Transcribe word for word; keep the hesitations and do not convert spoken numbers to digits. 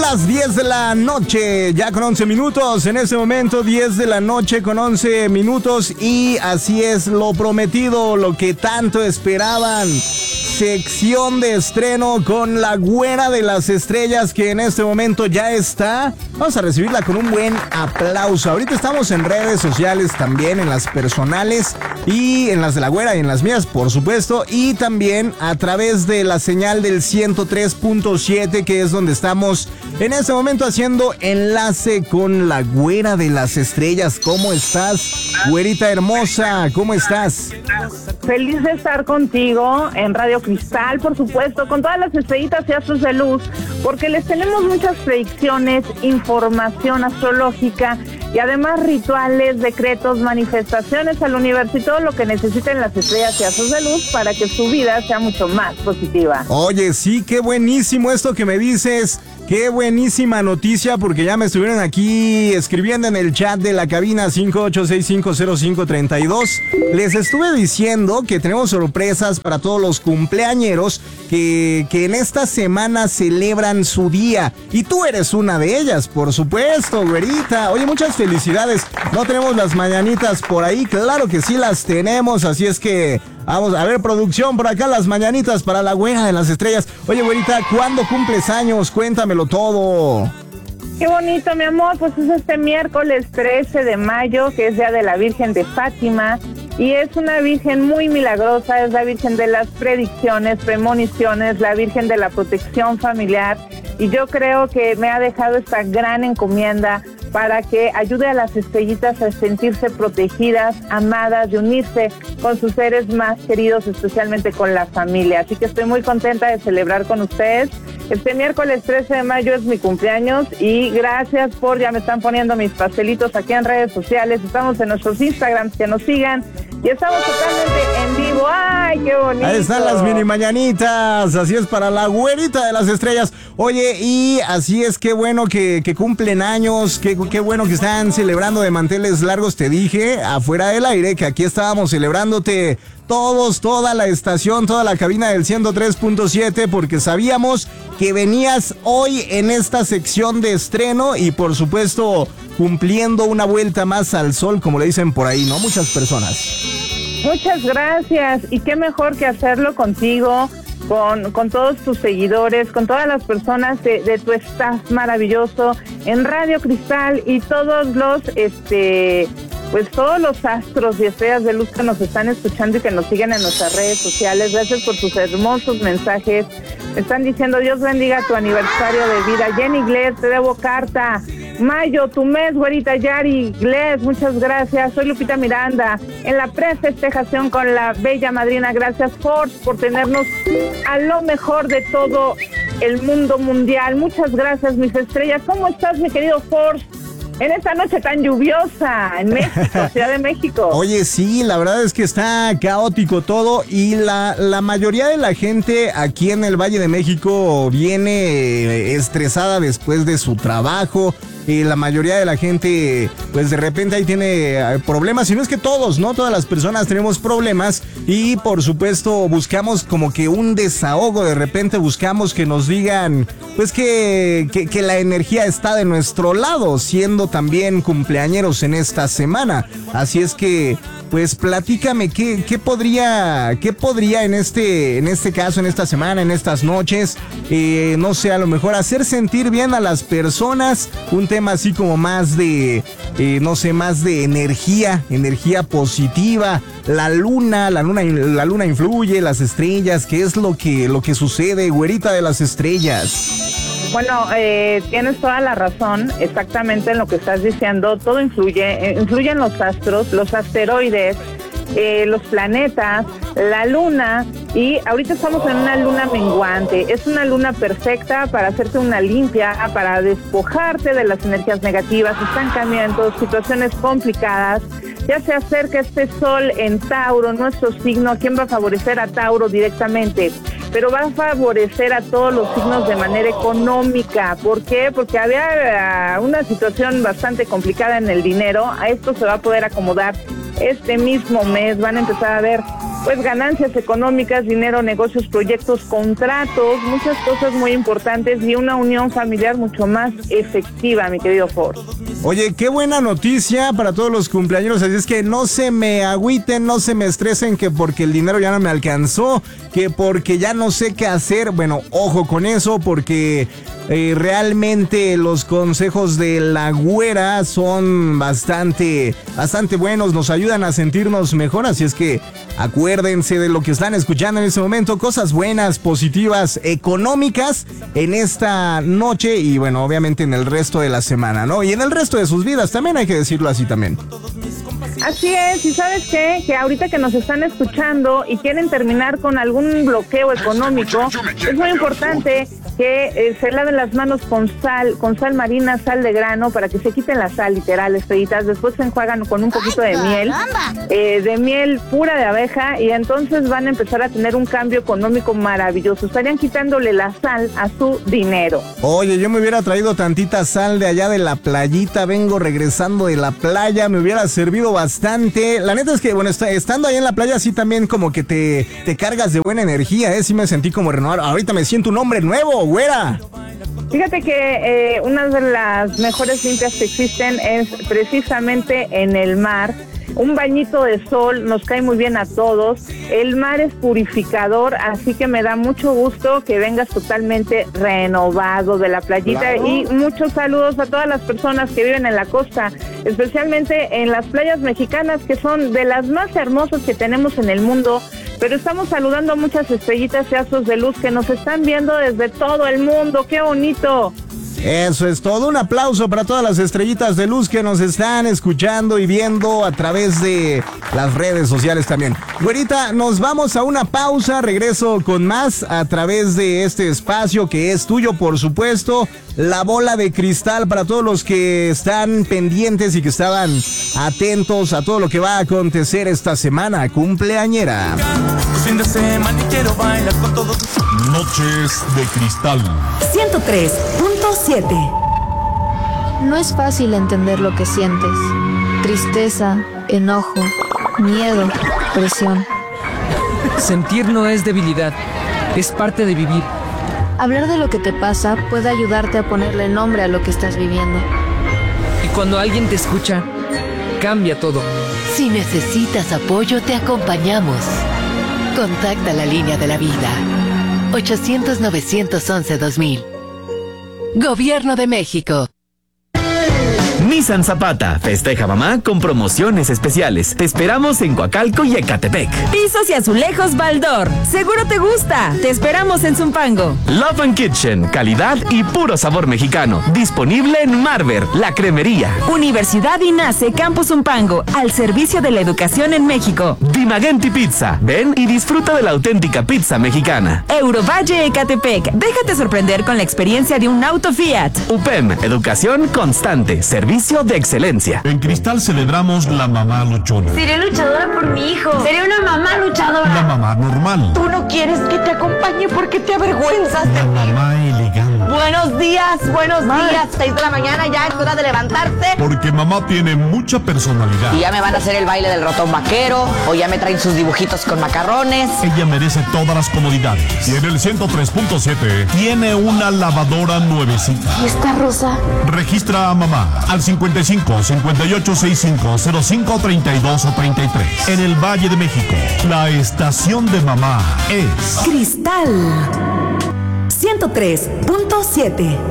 las diez de la noche, ya con once minutos. En este momento, diez de la noche con once minutos. Y así es, lo prometido, lo que tanto esperaban. Sección de estreno con la güera de las estrellas, que en este momento ya está. Vamos a recibirla con un buen aplauso. Ahorita estamos en redes sociales también, en las personales y en las de la güera y en las mías, por supuesto. Y también a través de la señal del ciento tres punto siete, que es donde estamos en este momento haciendo enlace con la güera de las estrellas. ¿Cómo estás, güerita hermosa? ¿Cómo estás? Feliz de estar contigo en Radio Cristal, por supuesto, con todas las estrellitas y astros de luz, porque les tenemos muchas predicciones, información astrológica y además rituales, decretos, manifestaciones al universo y todo lo que necesiten las estrellas y astros de luz para que su vida sea mucho más positiva. Oye, sí, qué buenísimo esto que me dices. Qué buenísima noticia, porque ya me estuvieron aquí escribiendo en el chat de la cabina cinco ocho seis cinco cero cinco tres dos. Les estuve diciendo que tenemos sorpresas para todos los cumpleañeros que, que en esta semana celebran su día. Y tú eres una de ellas, por supuesto, güerita. Oye, muchas felicidades. No tenemos las mañanitas por ahí, claro que sí las tenemos, así es que... Vamos a ver, producción, por acá las mañanitas para la güera de las estrellas. Oye, güerita, ¿cuándo cumples años? Cuéntamelo todo. Qué bonito, mi amor. Pues es este miércoles trece de mayo, que es Día de la Virgen de Fátima. Y es una virgen muy milagrosa, es la virgen de las predicciones, premoniciones, la virgen de la protección familiar. Y yo creo que me ha dejado esta gran encomienda para que ayude a las estrellitas a sentirse protegidas, amadas, de unirse con sus seres más queridos, especialmente con la familia. Así que estoy muy contenta de celebrar con ustedes. Este miércoles trece de mayo es mi cumpleaños y gracias por, ya me están poniendo mis pastelitos aquí en redes sociales. Estamos en nuestros Instagrams, que nos sigan. Y estamos totalmente en vivo. ¡Ay, qué bonito! Ahí están las mini mañanitas. Así es, para la güerita de las estrellas. Oye, y así es, qué bueno que, que cumplen años. Qué, qué bueno que están celebrando de manteles largos. Te dije, afuera del aire, que aquí estábamos celebrándote todos, toda la estación, toda la cabina del ciento tres punto siete, porque sabíamos que venías hoy en esta sección de estreno y, por supuesto, cumpliendo una vuelta más al sol, como le dicen por ahí, ¿no? Muchas personas. Muchas gracias. Y qué mejor que hacerlo contigo, con, con todos tus seguidores, con todas las personas de, de tu staff maravilloso en Radio Cristal y todos los, este... pues todos los astros y estrellas de luz que nos están escuchando y que nos siguen en nuestras redes sociales. Gracias por sus hermosos mensajes. Me están diciendo, Dios bendiga tu aniversario de vida. Jenny Glez, te debo carta. Mayo, tu mes, güerita Yari Glez, muchas gracias. Soy Lupita Miranda, en la prefestejación con la bella madrina. Gracias, Force, por tenernos a lo mejor de todo el mundo mundial. Muchas gracias, mis estrellas. ¿Cómo estás, mi querido Force? En esta noche tan lluviosa en México, Ciudad de México. Oye, sí, la verdad es que está caótico todo y la, la mayoría de la gente aquí en el Valle de México viene estresada después de su trabajo. Y la mayoría de la gente, pues de repente ahí tiene problemas, y no es que todos, ¿no? Todas las personas tenemos problemas y por supuesto buscamos como que un desahogo, de repente buscamos que nos digan, pues que, que, que la energía está de nuestro lado, siendo también cumpleañeros en esta semana. Así es que, pues platícame, ¿qué, qué podría, qué podría en este, en este caso, en esta semana, en estas noches, eh, no sé, a lo mejor hacer sentir bien a las personas, un tema así como más de, eh, no sé, más de energía, energía positiva, la luna, la luna, la luna influye, las estrellas, ¿qué es lo que, lo que sucede, güerita de las estrellas? Bueno, eh, tienes toda la razón, exactamente en lo que estás diciendo. Todo influye, eh, influyen los astros, los asteroides, eh, los planetas, la luna, y ahorita estamos en una luna menguante. Es una luna perfecta para hacerte una limpia, para despojarte de las energías negativas, estancamientos, situaciones complicadas. Ya se acerca este sol en Tauro, nuestro signo. ¿A quién va a favorecer? A Tauro directamente, pero va a favorecer a todos los signos de manera económica. ¿Por qué? Porque había uh, una situación bastante complicada en el dinero. A esto se va a poder acomodar este mismo mes. Van a empezar a ver pues ganancias económicas, dinero, negocios, proyectos, contratos, muchas cosas muy importantes y una unión familiar mucho más efectiva, mi querido Ford. Oye, qué buena noticia para todos los cumpleaños, así es que no se me agüiten, no se me estresen que porque el dinero ya no me alcanzó, que porque ya no sé qué hacer. Bueno, ojo con eso porque eh, realmente los consejos de la güera son bastante, bastante buenos, nos ayudan a sentirnos mejor, así es que acuérdense de lo que están escuchando en este momento, cosas buenas, positivas, económicas en esta noche y bueno, obviamente en el resto de la semana, ¿no? Y en el resto de sus vidas también, hay que decirlo así también. Así es, y ¿sabes qué? Que ahorita que nos están escuchando y quieren terminar con algún bloqueo económico, es muy importante que eh, se laven las manos con sal, con sal marina, sal de grano, para que se quiten la sal, literal, estrellitas. Después se enjuagan con un poquito de miel, eh, de miel pura de abeja, y entonces van a empezar a tener un cambio económico maravilloso. Estarían quitándole la sal a su dinero. Oye, yo me hubiera traído tantita sal de allá de la playita, vengo regresando de la playa, me hubiera servido bastante. La neta es que, bueno, está, estando ahí en la playa, sí también como que te, te cargas de buena energía, ¿eh? Sí me sentí como renovado. Ahorita me siento un hombre nuevo, güera. Fíjate que eh, una de las mejores limpias que existen es precisamente en el mar. Un bañito de sol nos cae muy bien a todos. El mar es purificador, así que me da mucho gusto que vengas totalmente renovado de la playita. Claro. Y muchos saludos a todas las personas que viven en la costa, especialmente en las playas mexicanas, que son de las más hermosas que tenemos en el mundo. Pero estamos saludando a muchas estrellitas y astros de luz que nos están viendo desde todo el mundo. ¡Qué bonito! Eso es todo, un aplauso para todas las estrellitas de luz que nos están escuchando y viendo a través de las redes sociales también. Güerita, nos vamos a una pausa, regreso con más a través de este espacio que es tuyo, por supuesto, la bola de cristal para todos los que están pendientes y que estaban atentos a todo lo que va a acontecer esta semana cumpleañera. Fin de semana y quiero bailar con todos. Noches de Cristal ciento tres punto siete. No es fácil entender lo que sientes. Tristeza, enojo, miedo, presión. Sentir no es debilidad, es parte de vivir. Hablar de lo que te pasa puede ayudarte a ponerle nombre a lo que estás viviendo. Y cuando alguien te escucha, cambia todo. Si necesitas apoyo, te acompañamos. Contacta la línea de la vida. ochocientos, novecientos once, dos mil. Gobierno de México. Nissan Zapata festeja mamá con promociones especiales. Te esperamos en Coacalco y Ecatepec. Pisos y azulejos Baldor. Seguro te gusta. Te esperamos en Zumpango. Love and Kitchen, calidad y puro sabor mexicano. Disponible en Marver, la cremería. Universidad INACE Campus Zumpango, al servicio de la educación en México. Dimagenti Pizza. Ven y disfruta de la auténtica pizza mexicana. Eurovalle Ecatepec. Déjate sorprender con la experiencia de un auto Fiat. U P E M, educación constante. Servicio de excelencia. En Cristal celebramos la mamá luchona. Seré luchadora por mi hijo. Seré una mamá luchadora. La mamá normal. Tú no quieres que te acompañe porque te avergüenzas de La mí. mamá elegante. Buenos días, buenos Ma. días. Seis de la mañana, ya es hora de levantarse. Porque mamá tiene mucha personalidad. Y ya me van a hacer el baile del ratón vaquero, o ya me traen sus dibujitos con macarrones. Ella merece todas las comodidades. Y en el ciento tres punto siete tiene una lavadora nuevecita. ¿Y esta rosa? Registra a mamá al cincuenta y cinco, cincuenta y ocho, sesenta y cinco, cero cinco, treinta y dos o treinta y tres. En el Valle de México, la estación de mamá es Cristal ciento tres punto siete.